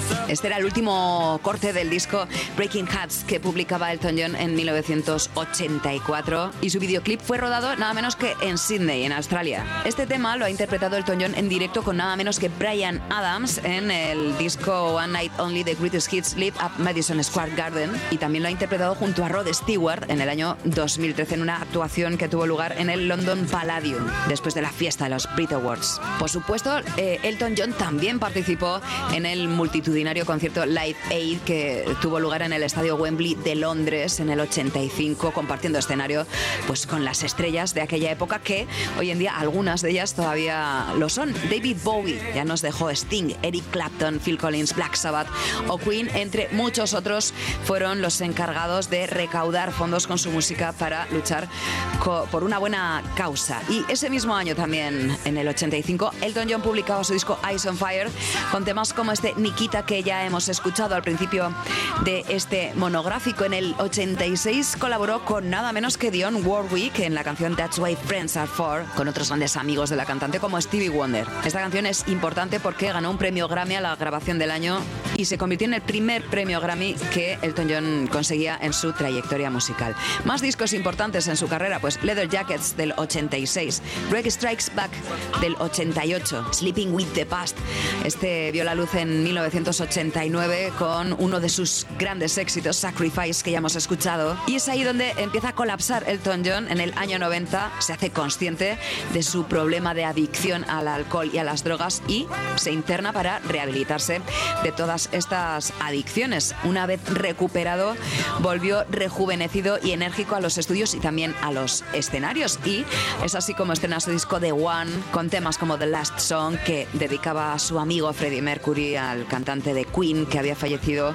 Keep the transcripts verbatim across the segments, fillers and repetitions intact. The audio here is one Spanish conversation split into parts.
Este era el último corte del disco Breaking Hearts que publicaba Elton John en mil novecientos ochenta y cuatro y su videoclip fue rodado nada menos que en Sydney, en Australia. Este tema lo ha interpretado Elton John en directo con nada menos que Bryan Adams en el disco One Night Only The Greatest Hits Lit Up Madison Square Garden, y también lo ha interpretado junto a Rod Stewart en el año dos mil trece en una actuación que tuvo lugar en el London Palladium después de la fiesta de los Brit Awards. Por supuesto, eh, Elton John también participó en el multitudinario concierto Live Aid que tuvo lugar en el estadio Wembley de Londres en el ochenta y cinco, compartiendo escenario pues con las estrellas de aquella época, que hoy en día algunas de ellas todavía lo son. David Bowie ya nos dejó, Sting, Eric Clapton, Phil Collins, Black Sabbath o Queen, entre muchos otros, fueron los encargados de recaudar fondos con su música para luchar co- por una buena causa. Y ese mismo año también, en el ochenta y cinco, Elton John publicaba su disco Eyes on Fire con temas como este Nikita que ya hemos escuchado al principio de este monográfico. En el ochenta y seis colaboró con nada menos que Dionne Warwick en la canción That's Why Friends Are For, con otros grandes amigos de la cantante como Stevie Wonder. Esta canción es importante porque ganó un premio Grammy a la grabación del año y se convirtió en el primer premio Grammy que Elton John conseguía en su trayectoria musical. Más discos importantes en su carrera, pues Leather Jackets del ochenta y seis, Greg Strikes Back del ochenta y ocho, Sleeping with the Past. Este vio la luz en mil novecientos ochenta y nueve con uno de sus grandes éxitos, Sacrifice, que ya hemos escuchado. Y es ahí donde empieza a colapsar Elton John. En el año noventa se hace consciente de su problema de adicción al alcohol y a las drogas y se interna para rehabilitarse de todas estas adicciones. Una vez recuperado, volvió rejuvenecido y enérgico a los estudios y también a los escenarios. Y es así como estrena su disco The One, con temas como The Last Song, que dedicaba a su amigo Freddie Mercury, al cantante de Queen, que había fallecido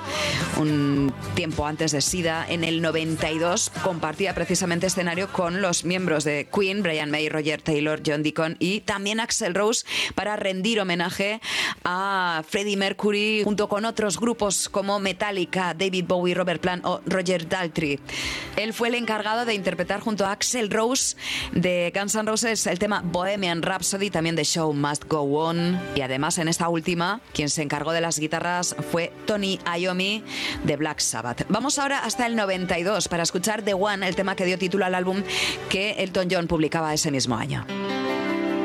un tiempo antes de SIDA. En el noventa y dos compartía precisamente escenario con los miembros de Queen, Brian May, Roger Taylor, John Deacon y también Axl Rose, para rendir homenaje a Freddie Mercury junto con otros grupos como Metallica, David Bowie, Robert Plant o Roger Daltrey. Él fue el encargado de interpretar junto a Axl Rose de Guns N' Roses el tema Bohemian Rhapsody, también de Show Must Go On, y además en esta última quien se encargó de las guitarras fue Tony Iommi de Black Sabbath. Vamos ahora hasta el noventa y dos para escuchar The One, el tema que dio título al álbum que Elton John publicaba ese mismo año.